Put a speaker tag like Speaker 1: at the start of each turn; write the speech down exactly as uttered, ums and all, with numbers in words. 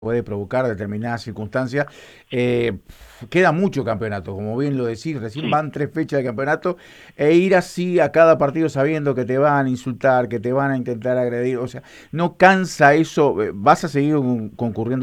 Speaker 1: puede provocar determinadas circunstancias. Eh, queda mucho campeonato, como bien lo decís, recién
Speaker 2: Sí,
Speaker 1: van tres fechas de campeonato, e ir así a cada partido sabiendo que te van a insultar, que te van a intentar agredir, o sea, no cansa eso, eh, vas a seguir concurriendo